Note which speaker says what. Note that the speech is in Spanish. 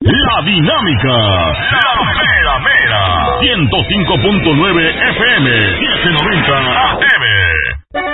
Speaker 1: La Dinámica. La Mera Mera. 105.9 FM. 790 AM.